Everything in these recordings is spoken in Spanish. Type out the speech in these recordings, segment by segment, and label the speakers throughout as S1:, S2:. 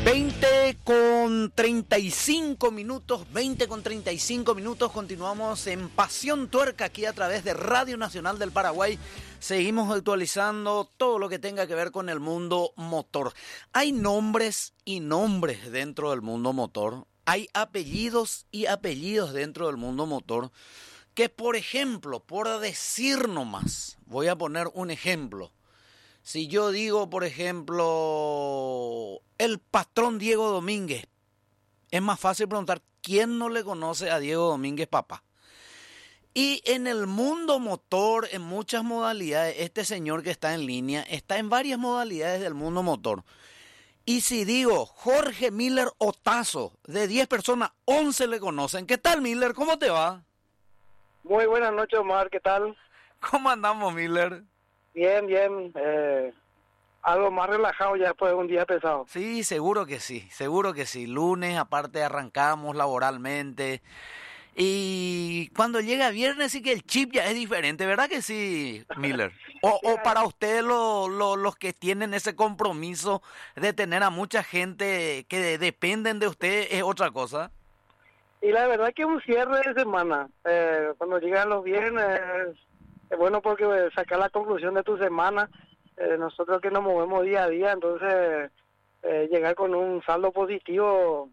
S1: 20:35 minutos, continuamos en Pasión Tuerca aquí a través de Radio Nacional del Paraguay. Seguimos actualizando todo lo que tenga que ver con el mundo motor. Hay nombres y nombres dentro del mundo motor. Hay apellidos y apellidos dentro del mundo motor que, por ejemplo, por decir nomás, voy a poner un ejemplo. Si yo digo, por ejemplo, el patrón Diego Domínguez, es más fácil preguntar quién no le conoce a Diego Domínguez, papá. Y en el mundo motor, en muchas modalidades, este señor que está en línea, está en varias modalidades del mundo motor. Y si digo Jorge Miller Otazo, de 10 personas, 11 le conocen. ¿Qué tal, Miller? ¿Cómo te va?
S2: Muy buenas noches, Omar. ¿Qué tal?
S1: ¿Cómo andamos, Miller?
S2: Bien, bien. Algo más relajado ya después de un día pesado.
S1: Sí, seguro que sí, seguro que sí. Lunes, aparte arrancamos laboralmente. Y cuando llega viernes sí que el chip ya es diferente, ¿verdad que sí, Miller? O para ustedes los que tienen ese compromiso de tener a mucha gente que dependen de ustedes es otra cosa.
S2: Y la verdad que un cierre de semana, cuando llegan los viernes, es bueno porque sacar la conclusión de tu semana. Nosotros que nos movemos día a día, entonces llegar con un saldo positivo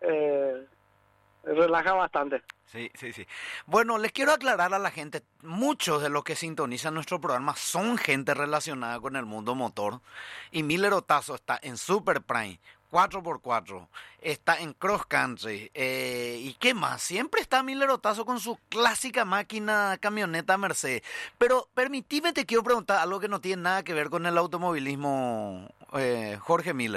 S2: relaja bastante.
S1: Sí, sí, sí. Bueno, les quiero aclarar a la gente, muchos de los que sintonizan nuestro programa son gente relacionada con el mundo motor. Y Miller Otazo está en Super Prime, 4x4, está en Cross Country. ¿Y qué más? Siempre está Miller Otazo con su clásica máquina camioneta Mercedes. Pero permitime, te quiero preguntar algo que no tiene nada que ver con el automovilismo, Jorge Miller.